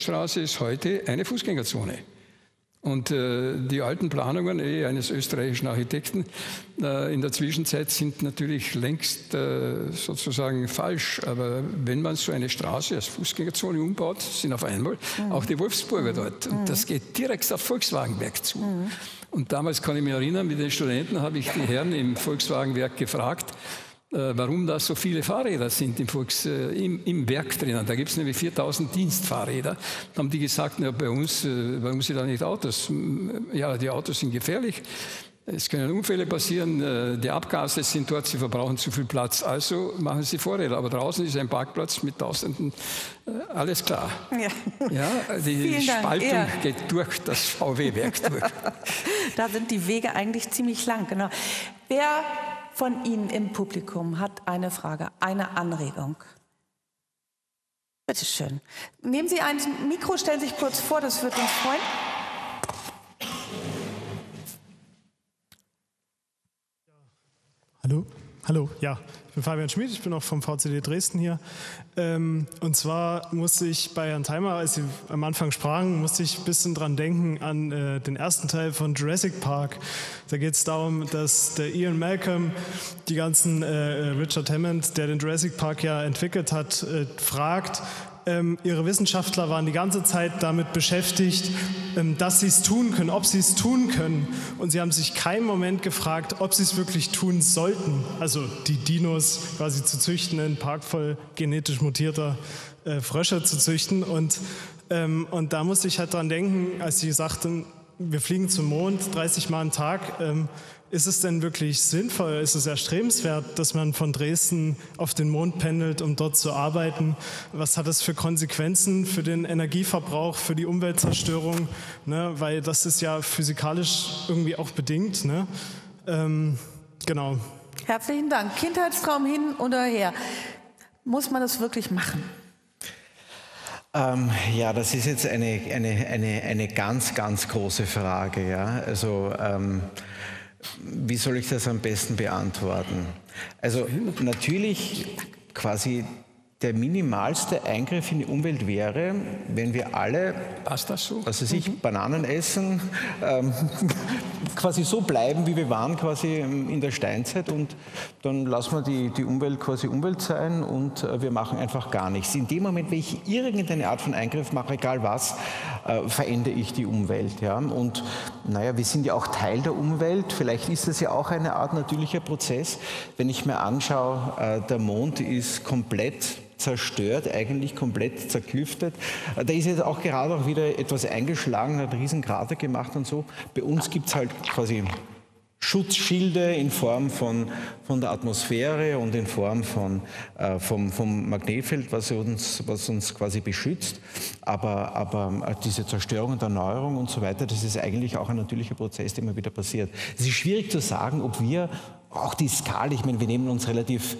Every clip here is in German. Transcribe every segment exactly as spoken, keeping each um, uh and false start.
Straße ist heute eine Fußgängerzone. Und äh, die alten Planungen eh, eines österreichischen Architekten äh, in der Zwischenzeit sind natürlich längst äh, sozusagen falsch. Aber wenn man so eine Straße als Fußgängerzone umbaut, sind auf einmal mhm. auch die Wolfsburger dort. Und mhm. das geht direkt auf Volkswagenwerk zu. Mhm. Und damals kann ich mich erinnern, mit den Studenten habe ich die Herren im Volkswagenwerk gefragt, warum da so viele Fahrräder sind im, Volks, äh, im, im Werk drinnen. Da gibt es nämlich viertausend Dienstfahrräder. Da haben die gesagt, na, bei uns, äh, warum sind da nicht Autos? Ja, die Autos sind gefährlich. Es können Unfälle passieren, äh, die Abgase sind dort, sie verbrauchen zu viel Platz. Also machen sie Fahrräder. Aber draußen ist ein Parkplatz mit Tausenden. Äh, alles klar. Ja, ja die Vielen Spaltung ja. geht durch das V W-Werk durch. Da sind die Wege eigentlich ziemlich lang. Genau. Wer von Ihnen im Publikum hat eine Frage, eine Anregung? Bitte schön. Nehmen Sie ein Mikro, stellen Sie sich kurz vor, das wird uns freuen. Hallo, hallo, ja, ich bin Fabian Schmid, ich bin auch vom V C D Dresden hier. Ähm, und zwar musste ich bei Herrn Theimer, als Sie am Anfang sprachen, musste ich ein bisschen dran denken an äh, den ersten Teil von Jurassic Park. Da geht es darum, dass der Ian Malcolm die ganzen, äh, Richard Hammond, der den Jurassic Park ja entwickelt hat, äh, fragt, Ähm, ihre Wissenschaftler waren die ganze Zeit damit beschäftigt, ähm, dass sie es tun können, ob sie es tun können. Und sie haben sich keinen Moment gefragt, ob sie es wirklich tun sollten. Also die Dinos quasi zu züchten, einen Park voll genetisch mutierter äh, Frösche zu züchten. Und, ähm, und da musste ich halt dran denken, als sie sagten, wir fliegen zum Mond dreißig Mal am Tag. Ähm, Ist es denn wirklich sinnvoll, ist es erstrebenswert, dass man von Dresden auf den Mond pendelt, um dort zu arbeiten? Was hat das für Konsequenzen für den Energieverbrauch, für die Umweltzerstörung? Ne? Weil das ist ja physikalisch irgendwie auch bedingt. Ne? Ähm, genau. Herzlichen Dank. Kindheitstraum hin oder her. Muss man das wirklich machen? Ähm, ja, das ist jetzt eine, eine, eine, eine ganz, ganz große Frage. Ja? Also ähm, wie soll ich das am besten beantworten? Also natürlich quasi der minimalste Eingriff in die Umwelt wäre, wenn wir alle, passt das so? Also sich mhm. Bananen essen, ähm, quasi so bleiben, wie wir waren quasi in der Steinzeit, und dann lassen wir die, die Umwelt quasi Umwelt sein und äh, wir machen einfach gar nichts. In dem Moment, wenn ich irgendeine Art von Eingriff mache, egal was, äh, verändere ich die Umwelt. Ja? Und naja, wir sind ja auch Teil der Umwelt, vielleicht ist das ja auch eine Art natürlicher Prozess. Wenn ich mir anschaue, äh, der Mond ist komplett zerstört, eigentlich komplett zerklüftet. Da ist jetzt auch gerade auch wieder etwas eingeschlagen, hat einen riesen Krater gemacht und so. Bei uns gibt es halt quasi Schutzschilde in Form von, von der Atmosphäre und in Form von, äh, vom, vom Magnetfeld, was uns, was uns quasi beschützt. Aber, aber diese Zerstörung und Erneuerung und so weiter, das ist eigentlich auch ein natürlicher Prozess, der immer wieder passiert. Es ist schwierig zu sagen, ob wir auch die Skala, ich meine, wir nehmen uns relativ,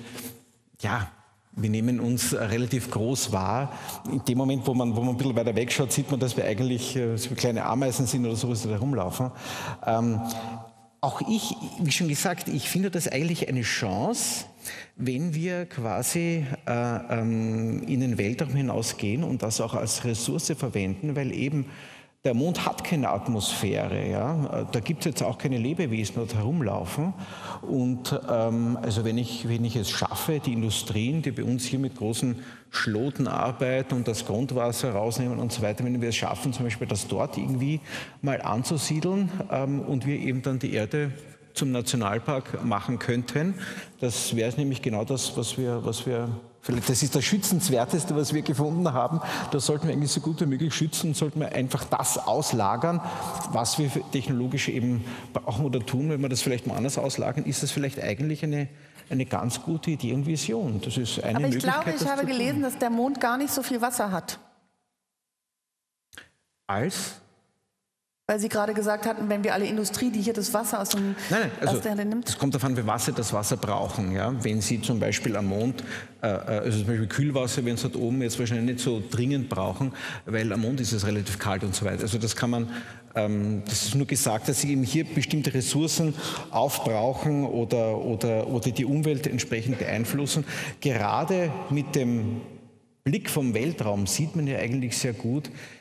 ja, wir nehmen uns relativ groß wahr. In dem Moment, wo man, wo man ein bisschen weiter wegschaut, sieht man, dass wir eigentlich äh, so kleine Ameisen sind oder sowas, die da rumlaufen. Ähm, auch ich, wie schon gesagt, ich finde das eigentlich eine Chance, wenn wir quasi äh, ähm, in den Weltraum hinausgehen und das auch als Ressource verwenden, weil eben der Mond hat keine Atmosphäre, ja? Da gibt es jetzt auch keine Lebewesen dort herumlaufen. Und ähm, also wenn ich, wenn ich es schaffe, die Industrien, die bei uns hier mit großen Schloten arbeiten und das Grundwasser rausnehmen und so weiter, wenn wir es schaffen, zum Beispiel das dort irgendwie mal anzusiedeln ähm, und wir eben dann die Erde zum Nationalpark machen könnten, das wäre nämlich genau das, was wir, was wir vielleicht, das ist das Schützenswerteste, was wir gefunden haben. Das sollten wir eigentlich so gut wie möglich schützen, sollten wir einfach das auslagern, was wir technologisch eben brauchen oder tun. Wenn wir das vielleicht mal anders auslagern, ist das vielleicht eigentlich eine, eine ganz gute Idee und Vision. Das ist eine Aber ich Möglichkeit, glaube, ich habe gelesen, dass der Mond gar nicht so viel Wasser hat. Als? Weil Sie gerade gesagt hatten, wenn wir alle Industrie, die hier das Wasser aus dem nein, nein, also aus der nimmt. Es kommt davon, wie Wasser das Wasser brauchen. Ja? Wenn Sie zum Beispiel am Mond, äh, also zum Beispiel Kühlwasser, wenn Sie dort oben jetzt wahrscheinlich nicht so dringend brauchen, weil am Mond ist es relativ kalt und so weiter. Also das kann man, ähm, das ist nur gesagt, dass Sie eben hier bestimmte Ressourcen aufbrauchen oder, oder, oder die Umwelt entsprechend beeinflussen. Gerade mit dem Blick vom Weltraum sieht man ja eigentlich sehr gut,